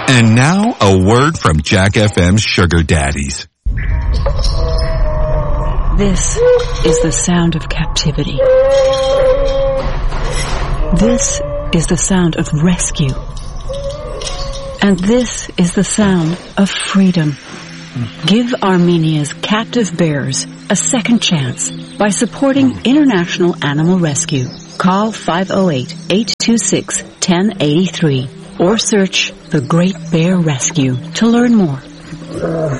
And now, a word from Jack FM's Sugar Daddies. This is the sound of captivity. This is the sound of rescue. And this is the sound of freedom. Give Armenia's captive bears a second chance by supporting International Animal Rescue. Call 508-826-1083 or search The Great Bear Rescue to learn more.